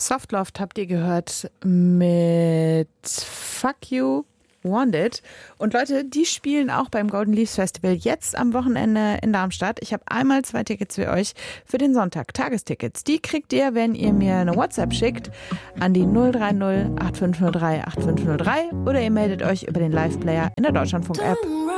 Softloft habt ihr gehört mit Fuck You Wanted. Und Leute, die spielen auch beim Golden Leaves Festival jetzt am Wochenende in Darmstadt. Ich habe einmal 2 Tickets für euch für den Sonntag, Tagestickets. Die kriegt ihr, wenn ihr mir eine WhatsApp schickt an die 030 8503 8503 oder ihr meldet euch über den Live-Player in der Deutschlandfunk-App.